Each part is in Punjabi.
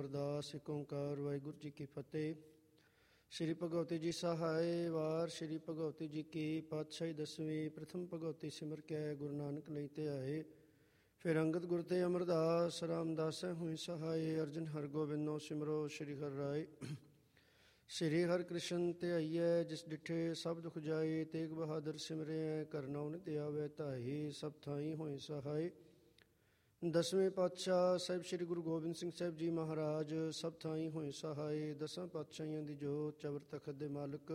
ਅਮਰਦਾਸ। ਏਕ ਓਂਕਾਰ ਵਾਹਿਗੁਰੂ ਜੀ ਕੀ ਫਤਿਹ। ਸ਼੍ਰੀ ਭਗਵਤੀ ਜੀ ਸਹਾਏ ਵਾਰ। ਸ਼੍ਰੀ ਭਗਵਤੀ ਜੀ ਕੀ ਪਾਤਸ਼ਾਹੀ ਦਸਵੀਂ। ਪ੍ਰਥਮ ਭਗਵਤੀ ਸਿਮਰ ਕੈ ਗੁਰੂ ਨਾਨਕ ਲਈ ਤੇ ਆਏ। ਫਿਰ ਅੰਗਦ ਗੁਰ ਤੇ ਅਮਰਦਾਸ। ਰਾਮਦਾਸੈ ਹੋਈ ਸਹਾਏ। ਅਰਜਨ ਹਰਗੋਬਿੰਦੋ ਸਿਮਰੋ ਸ਼੍ਰੀ ਹਰਿ ਰਾਏ। ਸ਼੍ਰੀ ਹਰਿ ਕ੍ਰਿਸ਼ਨ ਤੇ ਆਈਐ ਜਿਸ ਡਿਠੇ ਸਭ ਦੁਖ ਜਾਏ। ਤੇਗ ਬਹਾਦਰ ਸਿਮਰਿਐ ਕਰਨਉ ਨਿਤ ਆਵੈ ਧਾਈ। ਸਭ ਥਾਈ ਹੋਏ ਸਹਾਏ। ਦਸਵੇਂ ਪਾਤਸ਼ਾਹ ਸਾਹਿਬ ਸ੍ਰੀ ਗੁਰੂ ਗੋਬਿੰਦ ਸਿੰਘ ਸਾਹਿਬ ਜੀ ਮਹਾਰਾਜ ਸਭ ਥਾਈ ਹੋਏ ਸਹਾਏ। ਦਸਾਂ ਪਾਤਸ਼ਾਹੀਆਂ ਦੀ ਜੋਤ ਚਵਰ ਤਖਤ ਦੇ ਮਾਲਕ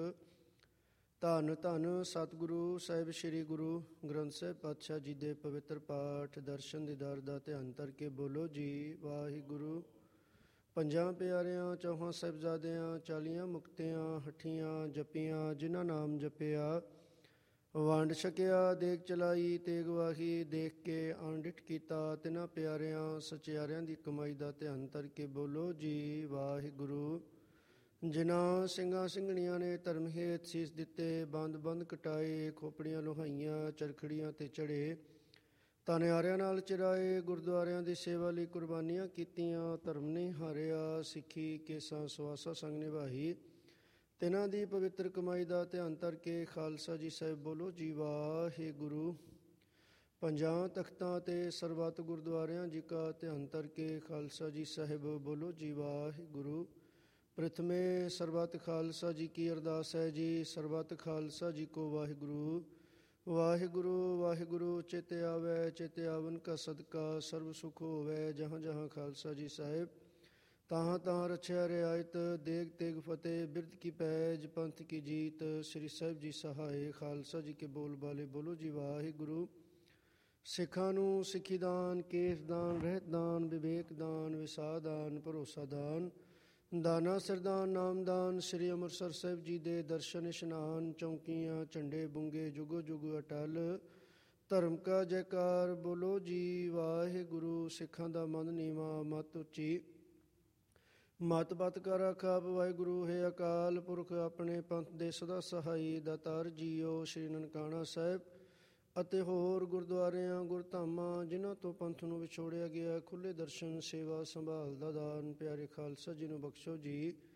ਧੰਨ ਧੰਨ ਸਤਿਗੁਰੂ ਸਾਹਿਬ ਸ੍ਰੀ ਗੁਰੂ ਗ੍ਰੰਥ ਸਾਹਿਬ ਪਾਤਸ਼ਾਹ ਜੀ ਦੇ ਪਵਿੱਤਰ ਪਾਠ ਦਰਸ਼ਨ ਦੀਦਾਰ ਦਾ ਧਿਆਨ ਧਰ ਕੇ ਬੋਲੋ ਜੀ ਵਾਹਿਗੁਰੂ। ਪੰਜਾਂ ਪਿਆਰਿਆਂ ਚੌਹਾਂ ਸਾਹਿਬਜ਼ਾਦਿਆਂ 40 ਮੁਕਤਿਆਂ ਹੱਠੀਆਂ ਜਪੀਆਂ ਜਿਨ੍ਹਾਂ ਨਾਮ ਜਪਿਆ। ਵੰਡ ਛਕਿਆ ਦੇਗ ਚਲਾਈ ਤੇਗ ਵਾਹੀ। ਦੇਖ ਕੇ ਆਂਡਿਠ ਕੀਤਾ ਤਿਨਾਂ ਪਿਆਰਿਆਂ ਸਚਿਆਰਿਆਂ ਦੀ ਕਮਾਈ ਦਾ ਧਿਆਨ ਧਰ ਕੇ ਬੋਲੋ ਜੀ ਵਾਹਿਗੁਰੂ। ਜਿਨ੍ਹਾਂ ਸਿੰਘਾਂ ਸਿੰਘਣੀਆਂ ਨੇ ਧਰਮ ਹੇਤ ਸੀਸ ਦਿੱਤੇ ਬੰਦ ਬੰਦ ਕਟਾਏ। ਖੋਪੜੀਆਂ ਲੋਹਾਈਆਂ ਚਰਖੜੀਆਂ ਤੇ ਚੜ੍ਹੇ ਧਨਿਆਰਿਆਂ ਨਾਲ ਚਿਰਾਏ। ਗੁਰਦੁਆਰਿਆਂ ਦੀ ਸੇਵਾ ਲਈ ਕੁਰਬਾਨੀਆਂ ਕੀਤੀਆਂ। ਧਰਮ ਨੇ ਹਾਰਿਆ ਸਿੱਖੀ ਕੇਸਾਂ ਸਵਾਸਾ ਸੰਗ ਨਿਭਾਈ। ਤਿਨਾਂ ਦੀ ਪਵਿੱਤਰ ਕਮਾਈ ਦਾ ਧਿਆਨ ਧਰ ਕੇ ਖਾਲਸਾ ਜੀ ਸਾਹਿਬ ਬੋਲੋ ਜੀ ਵਾਹਿਗੁਰੂ। ਪੰਜਾਂ ਤਖਤਾਂ ਤੇ ਸਰਬੱਤ ਗੁਰਦੁਆਰਿਆਂ ਜੀ ਕਾ ਧਿਆਨ ਧਰ ਕੇ ਖਾਲਸਾ ਜੀ ਸਾਹਿਬ ਬੋਲੋ ਜੀ ਵਾਹਿਗੁਰੂ। ਪ੍ਰਥਮੇ ਸਰਬੱਤ ਖਾਲਸਾ ਜੀ ਕੀ ਅਰਦਾਸ ਹੈ ਜੀ। ਸਰਬੱਤ ਖਾਲਸਾ ਜੀ ਕੋ ਵਾਹਿਗੁਰੂ। ਵਾਹਿਗੁਰੂ ਵਾਹਿਗੁਰੂ ਚੇਤੇ ਆਵੈ ਚੇਤੇ ਆਵਨ ਕਾ ਸਦਕਾ ਸਰਬ ਸੁਖ ਹੋਵੈ। ਜਹਾਂ ਜਹਾਂ ਖਾਲਸਾ ਜੀ ਸਾਹਿਬ ਤਹਾਂ ਤਹਾਂ ਰਛਿਆ ਰਿਆਇਤ। ਦੇਗ ਤੇਗ ਫਤਿਹ ਬਿਰਧ ਕੀ ਪੈਜ ਪੰਥ ਕੀ ਜੀਤ। ਸ੍ਰੀ ਸਾਹਿਬ ਜੀ ਸਹਾਏ। ਖਾਲਸਾ ਜੀ ਕੇ ਬੋਲ ਬਾਲੇ ਬੋਲੋ ਜੀ ਵਾਹਿਗੁਰੂ। ਸਿੱਖਾਂ ਨੂੰ ਸਿੱਖੀ ਦਾਨ ਕੇਸ ਦਾਨ ਰਹਿਤ ਦਾਨ ਵਿਵੇਕ ਦਾਨ ਵਿਸਾਹ ਦਾਨ ਭਰੋਸਾ ਦਾਨ ਦਾਨਾ ਸਰਦਾਨ ਨਾਮਦਾਨ। ਸ੍ਰੀ ਅੰਮ੍ਰਿਤਸਰ ਸਾਹਿਬ ਜੀ ਦੇ ਦਰਸ਼ਨ ਇਸ਼ਨਾਨ ਚੌਂਕੀਆਂ ਝੰਡੇ ਬੁੰਗੇ ਜੁਗੋ ਜੁਗ ਅਟਲ। ਧਰਮ ਕਾ ਜੈਕਾਰ ਬੋਲੋ ਜੀ ਵਾਹਿਗੁਰੂ। ਸਿੱਖਾਂ ਦਾ ਮਨ ਨੀਵਾਂ ਮਤ ਉੱਚੀ ਮਤ ਬਤ ਕਰ ਆਖਾਪ ਵਾਹਿਗੁਰੂ। ਹੈ ਅਕਾਲ ਪੁਰਖ ਆਪਣੇ ਪੰਥ ਦੇ ਸਦਾ ਸਹਾਈ ਦਾਤਾਰ ਜੀਓ। ਸ੍ਰੀ ਨਨਕਾਣਾ ਸਾਹਿਬ ਅਤੇ ਹੋਰ ਗੁਰਦੁਆਰਿਆਂ ਗੁਰਧਾਮਾਂ ਜਿਨ੍ਹਾਂ ਤੋਂ ਪੰਥ ਨੂੰ ਵਿਛੋੜਿਆ ਗਿਆ ਖੁੱਲ੍ਹੇ ਦਰਸ਼ਨ ਸੇਵਾ ਸੰਭਾਲ ਦਾ ਦਾਨ ਪਿਆਰੇ ਖਾਲਸਾ ਜੀ ਨੂੰ ਬਖਸ਼ੋ ਜੀ।